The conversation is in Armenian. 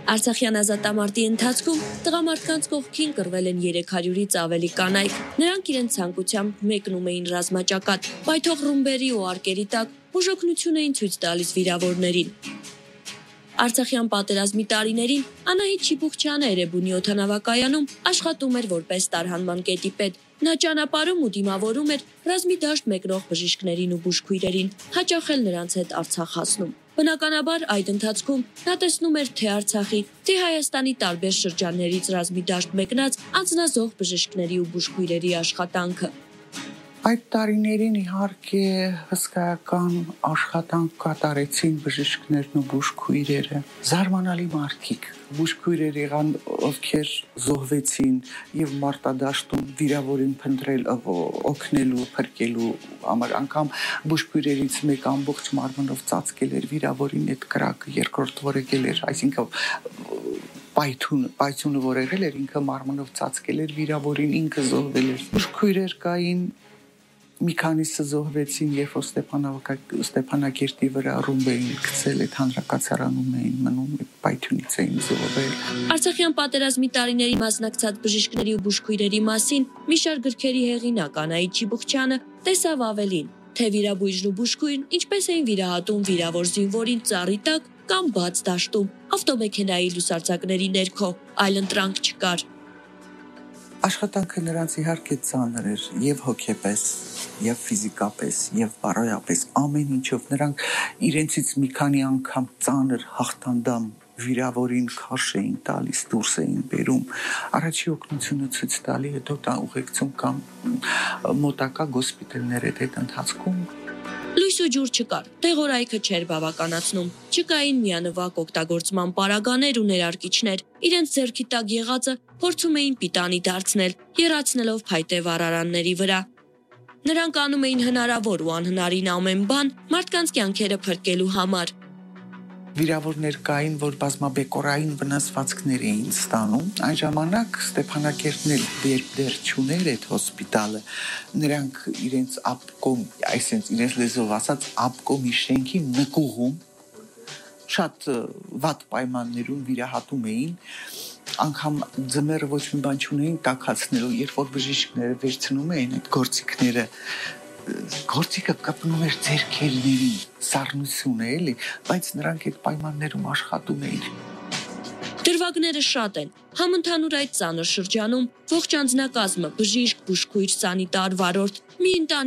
Արցախյան ազատամարտի ընթացքում տղամարդկանց կողքին կռվել են 300-ից ավելի կանայք։ Նրանք իրենց ցանկությամբ մեկնում էին ռազմաճակատ, պայթող ռումբերի ու արկերի տակ բուժօգնություն էին ցույց տալիս վիրավորներին։ Արցախյան պատերազմի տարիներին Անահիտ Շիբուխչյանը Էրեբունի օդանավակայանում աշխատում էր որպես տարհանման կետի պետ։ Նա ճանապարհում ու դիմավորում էր ռազմի դաշտ մեկնող բժիշկներին ու բուժքույրերին, հաճախ էլ նրանց հետ Արցախ հասնում։ Բնականաբար այդ ընթացքում նա տեսնում էր թե Արցախի, թե Հայաստանի տարբեր շրջաններից ռազմի դաշտ մեկնած անձնազոհ բժիշկների ու բուժքույրերի աշխատանքը։ Այդ տարիներին իհարկե հսկայական աշխատանք կատարեցին բժիշկներն ու բուժքույրերը։ Զարմանալի մարդիկ, բուժքույրեր եղան, ովքեր զոհվեցին եւ մարտադաշտում վիրավորին փնտրել օգնելու, փրկելու համար, անգամ բուժքույրերից մեկ ամբողջ մարմնով ծածկել էր վիրավորին այդ կրակը, երկրորդ որեկել էր, այսինքն պայթյունը որ եղել էր, ինքը մարմնով ծածկել էր վիրավորին, ինքը զոհվել էր։ Բուժքույրեր կային, մի քանիսը զոհվեցին, երբ որ Ստեփանակերտի վրա ռումբ էին գցել, այդ հանրակացարանում էին մնում, պայթյունից էին զոհվել։ Արցախյան պատերազմի տարիների մասնակցած բժիշկների ու բուժքույրերի մասին մի շարք գրքերի հեղինակ Անահիտ Շիբուխչյանը տեսավ ավելին, թե վիրաբույժն ու բուժքույրն ինչպես էին վիրահատում վիրավոր զինվորին ծառի տակ կամ բաց դաշտում, ավտոմեքենայի լուսարձակների ներքո, այլ ընտրանք չկար։ Աշխատանքը նրանց իհարկե ծանր էր եւ հոգեպես, եւ ֆիզիկապես, եւ բարոյապես, ամեն ինչով նրանք իրենցից մի քանի անգամ ծանր հաղթանդամ վիրավորին քաշ էին տալիս, դուրս էին բերում, առաջի օգնությունը ցույց տալի, հետո ուղեկցում կամ մոտակա գոսպիտալներ այդ ընթացքում։ Լույս ու ջուր չկար, տեղորայքը չէր բավականացնում, չկային միանվագ օգտագործման պարագաներ ու ներարկիչներ, իրենց ձեռքի տակ եղածը փորձում էին պիտանի դարձնել, եռացնելով փայտե վառարանների վրա։ Նրանք անում էին հնարավոր ու անհնարին ամեն բան մարդկանց կյանքերը փրկելու համար։ Վիրավորներ կային, որ բազմաբեկորային վնասվածքներ էին ստանում։ Այն ժամանակ Ստեփանակերտն էլ դեռ չուներ այդ հոսպիտալը։ Նրանք իրենց ապկոմ, այսինքն իրենց լեզվով ասած, ապկոմի շենքի նկուղում շատ վատ պայմաններում վիրահատում էին, անգամ ձմեռը ոչ մի բան չունեին տաքացնելու, երբ որ բժիշկները վերցնում էին այդ գործիքները, գործիքը կպնում էր ձեռքերներին, սառնություն է էլի, բայց նրանք այդ պայմաններում աշխատում էին։ Դրվագները շատ են, համընդհանուր այդ ծանր շրջանում ողջ անձնակազմը, բժիշկ, բուժքույր, սանիտար, վարորդ, մի